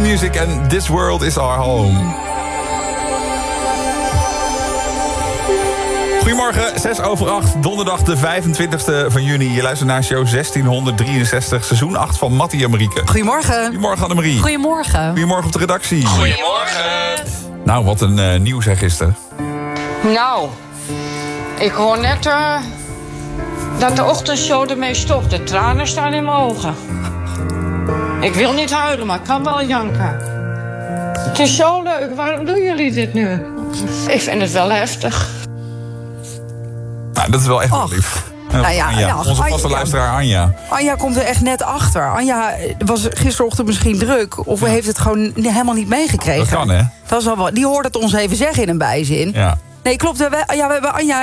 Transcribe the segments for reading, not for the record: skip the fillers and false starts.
Q-Music en This World is Our Home. Goedemorgen, 6:08, donderdag de 25e van juni. Je luistert naar show 1663, seizoen 8 van Mattie en Marieke. Goedemorgen. Goedemorgen Annemarie. Goedemorgen. Goedemorgen op de redactie. Goedemorgen. Nou, wat een nieuws hè gisteren. Nou, ik hoor net dat de ochtendshow ermee stopt. De tranen staan in mijn ogen. Ik wil niet huilen, maar ik kan wel janken. Het is zo leuk. Waarom doen jullie dit nu? Ik vind het wel heftig. Nou, dat is wel echt wel lief. Nou ja, onze vaste luisteraar Anja. Anja komt er echt net achter. Anja was gisterochtend misschien druk of heeft het gewoon helemaal niet meegekregen. Dat kan, hè? Dat is wel, die hoorde het ons even zeggen in een bijzin. Ja. Nee, klopt. We hebben Anja...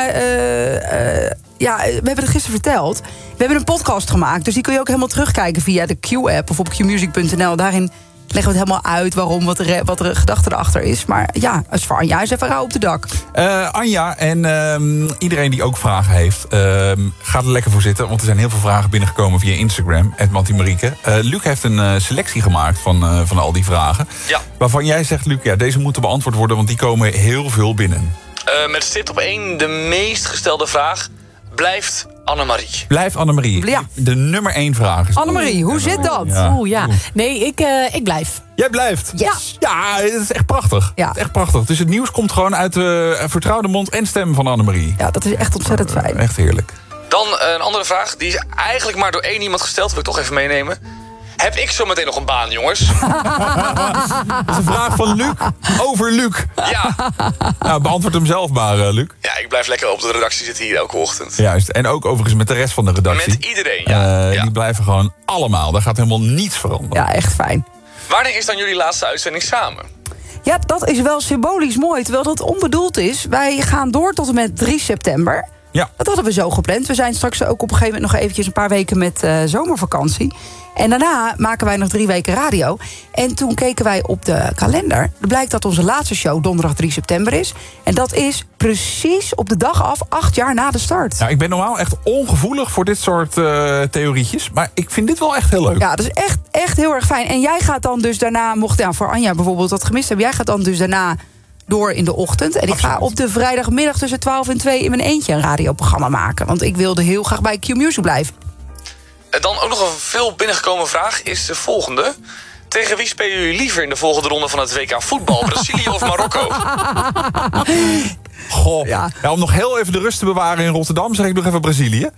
we hebben het gisteren verteld. We hebben een podcast gemaakt, dus die kun je ook helemaal terugkijken via de Q-app of op qmusic.nl. Daarin leggen we het helemaal uit waarom, wat de gedachte erachter is. Maar ja, als voor Anja is even rauw op de dak. Anja en iedereen die ook vragen heeft, gaat er lekker voor zitten. Want er zijn heel veel vragen binnengekomen via Instagram, @MattieMarieke. Luc heeft een selectie gemaakt van al die vragen. Ja. Waarvan jij zegt, Luc, ja, deze moeten beantwoord worden, want die komen heel veel binnen. Met stipt op 1 de meest gestelde vraag. Blijft Annemarie? Blijft Annemarie. Ja. De nummer 1 vraag is... Annemarie, hoe zit dat? Ja. Nee, ik blijf. Jij blijft? Yes. Ja, het is echt prachtig. Ja. Het is echt prachtig. Dus het nieuws komt gewoon uit de vertrouwde mond en stem van Annemarie. Ja, dat is echt ontzettend fijn. Echt heerlijk. Dan een andere vraag. Die is eigenlijk maar door 1 iemand gesteld. Wil ik toch even meenemen. Heb ik zo meteen nog een baan, jongens? Dat is een vraag van Luc over Luc. Ja. Nou, beantwoord hem zelf maar, Luc. Ja, ik blijf lekker op de redactie zitten hier elke ochtend. Juist. En ook overigens met de rest van de redactie. Met iedereen, ja. Die blijven gewoon allemaal. Daar gaat helemaal niets veranderen. Ja, echt fijn. Wanneer is dan jullie laatste uitzending samen? Ja, dat is wel symbolisch mooi, terwijl dat onbedoeld is. Wij gaan door tot en met 3 september. Ja. Dat hadden we zo gepland. We zijn straks ook op een gegeven moment nog eventjes een paar weken met zomervakantie. En daarna maken wij nog 3 weken radio. En toen keken wij op de kalender. Er blijkt dat onze laatste show donderdag 3 september is. En dat is precies op de dag af 8 jaar na de start. Nou, ik ben normaal echt ongevoelig voor dit soort theorietjes. Maar ik vind dit wel echt heel leuk. Ja, dat is echt heel erg fijn. En jij gaat dan dus daarna, mocht voor Anja bijvoorbeeld dat gemist hebben, jij gaat dan dus daarna door in de ochtend. En ik ga op de vrijdagmiddag tussen 12 en 2 in mijn eentje een radioprogramma maken. Want ik wilde heel graag bij Q-Music blijven. Dan ook nog een veel binnengekomen vraag is de volgende. Tegen wie spelen jullie liever in de volgende ronde van het WK voetbal? Brazilië of Marokko? Goh. Ja, om nog heel even de rust te bewaren in Rotterdam, zeg ik nog even Brazilië.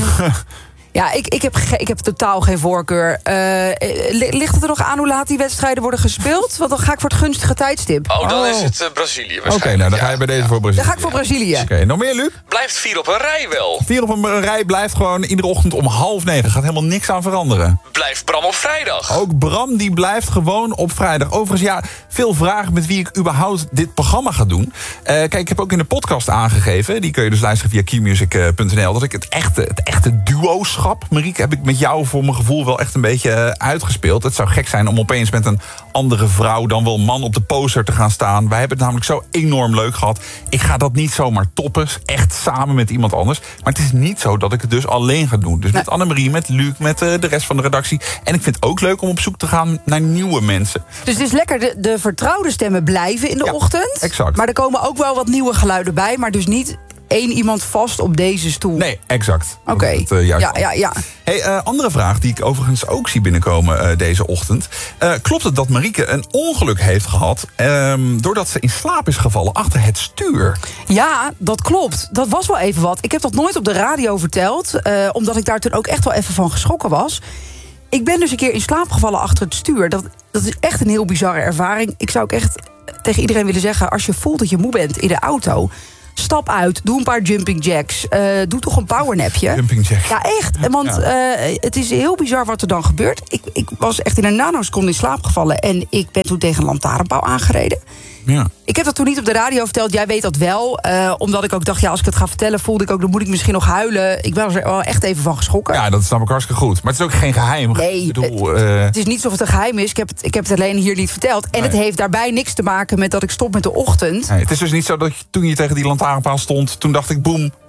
Ja, ik heb totaal geen voorkeur. Ligt het er nog aan hoe laat die wedstrijden worden gespeeld? Want dan ga ik voor het gunstige tijdstip. Oh, dan is het Brazilië waarschijnlijk. Oké, nou dan ga je bij deze voor Brazilië. Dan ga ik voor Brazilië. Oké, nog meer, Luc? Blijft 4 op een rij wel. 4 op een rij blijft gewoon iedere ochtend om 8:30. Gaat helemaal niks aan veranderen. Blijft Bram op vrijdag. Ook Bram die blijft gewoon op vrijdag. Overigens, ja, veel vragen met wie ik überhaupt dit programma ga doen. Kijk, ik heb ook in de podcast aangegeven, die kun je dus luisteren via qmusic.nl, dat ik het echte duo's, Marieke, heb ik met jou voor mijn gevoel wel echt een beetje uitgespeeld. Het zou gek zijn om opeens met een andere vrouw, dan wel man, op de poster te gaan staan. Wij hebben het namelijk zo enorm leuk gehad. Ik ga dat niet zomaar toppen, echt samen met iemand anders. Maar het is niet zo dat ik het dus alleen ga doen. Dus met Annemarie, met Luc, met de rest van de redactie. En ik vind het ook leuk om op zoek te gaan naar nieuwe mensen. Dus het is lekker, de vertrouwde stemmen blijven in de ochtend. Exact. Maar er komen ook wel wat nieuwe geluiden bij, maar dus niet 1 iemand vast op deze stoel. Nee, exact. Oké. Ja. Hey, andere vraag die ik overigens ook zie binnenkomen deze ochtend. Klopt het dat Marieke een ongeluk heeft gehad doordat ze in slaap is gevallen achter het stuur? Ja, dat klopt. Dat was wel even wat. Ik heb dat nooit op de radio verteld, omdat ik daar toen ook echt wel even van geschrokken was. Ik ben dus een keer in slaap gevallen achter het stuur. Dat is echt een heel bizarre ervaring. Ik zou ook echt tegen iedereen willen zeggen, als je voelt dat je moe bent in de auto, stap uit, doe een paar jumping jacks. Doe toch een powernapje. Jumping jacks. Ja, echt. Want het is heel bizar wat er dan gebeurt. Ik was echt in een nanoseconde in slaap gevallen. En ik ben toen tegen een lantaarnpaal aangereden. Ja. Ik heb dat toen niet op de radio verteld. Jij weet dat wel. Omdat ik ook dacht, als ik het ga vertellen, voelde ik ook, dan moet ik misschien nog huilen. Ik was er wel echt even van geschrokken. Ja, dat snap ik hartstikke goed. Maar het is ook geen geheim. Nee, het is niet alsof het een geheim is. Ik heb het alleen hier niet verteld. En het heeft daarbij niks te maken met dat ik stop met de ochtend. Nee, het is dus niet zo dat toen je tegen die lantaarnpaal stond, toen dacht ik, boem,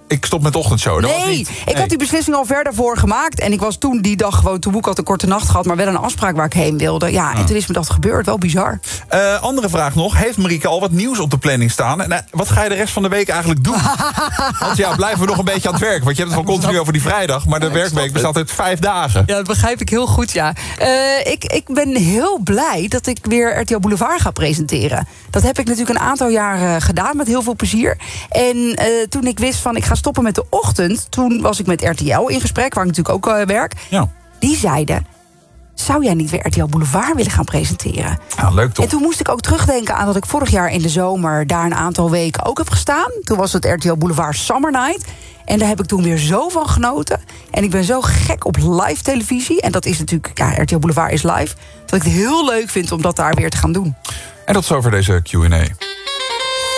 ik stop met de ochtendshow. Dat was Nee, niet, ik had die beslissing al ver daarvoor gemaakt. En ik was toen die dag gewoon, toen ik had een korte nacht gehad, maar wel een afspraak waar ik heen wilde. Ja, en toen is me dat gebeurd. Wel bizar. Andere vraag nog. Heeft Marieke al wat nieuws op de planning staan? En wat ga je de rest van de week eigenlijk doen? Want ja, blijven we nog een beetje aan het werk. Want je hebt het van continu over die vrijdag. Maar de werkweek bestaat uit 5 dagen. Ja, dat begrijp ik heel goed, ja. Ik ben heel blij dat ik weer RTL Boulevard ga presenteren. Dat heb ik natuurlijk een aantal jaren gedaan met heel veel plezier. En toen ik wist van ik ga stoppen met de ochtend, toen was ik met RTL in gesprek, waar ik natuurlijk ook werk. Ja. Die zeiden, zou jij niet weer RTL Boulevard willen gaan presenteren? Ja, leuk toch? En toen moest ik ook terugdenken aan dat ik vorig jaar in de zomer daar een aantal weken ook heb gestaan. Toen was het RTL Boulevard Summer Night. En daar heb ik toen weer zo van genoten. En ik ben zo gek op live televisie. En dat is natuurlijk, ja, RTL Boulevard is live. Dat ik het heel leuk vind om dat daar weer te gaan doen. En tot zover deze Q&A.